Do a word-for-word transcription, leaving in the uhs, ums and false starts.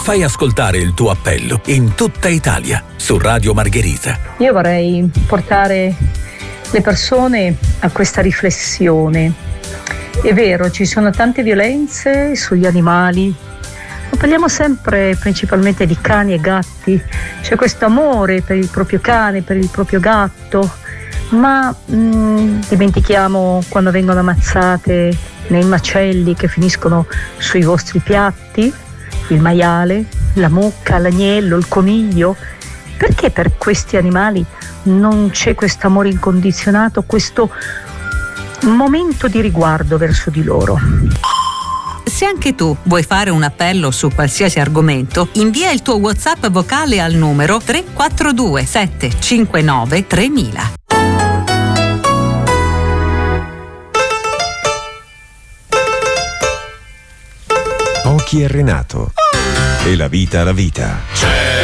Fai ascoltare il tuo appello in tutta Italia su Radio Margherita. Io vorrei portare le persone a questa riflessione. È vero, ci sono tante violenze sugli animali, ma parliamo sempre principalmente di cani e gatti. C'è questo amore per il proprio cane, per il proprio gatto, ma mh, dimentichiamo quando vengono ammazzate nei macelli che finiscono sui vostri piatti, il maiale, la mucca, l'agnello, il coniglio. Perché per questi animali non c'è questo amore incondizionato, questo momento di riguardo verso di loro? Se anche tu vuoi fare un appello su qualsiasi argomento, invia il tuo WhatsApp vocale al numero tre quattro due sette cinque nove tremila. Ochi e Renato. E la vita la vita.